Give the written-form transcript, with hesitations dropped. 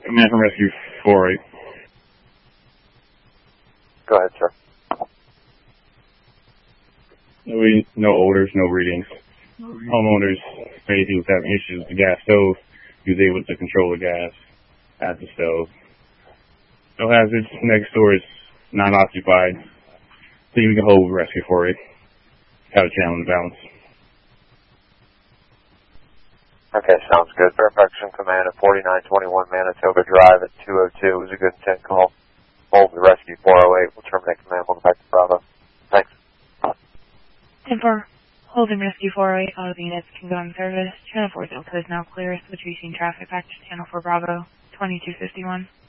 Command from Rescue 48. Go ahead, sir. No odors, no readings. Homeowners, many people having issues with the gas stove. He was able to control the gas at the stove. No hazards. Next door is non-occupied. So you can hold Rescue 48. Have a channel in balance. Okay, sounds good. Fairfax Command at 4921 Manitoba Drive at 202 was a good intent call. Hold the Rescue 408. We'll terminate command. We'll go back to Bravo. Thanks. And for holding Rescue 408, all of the units can go in service. Channel 4 Delta is now clear. Switch receding traffic back to Channel 4 Bravo, 2251.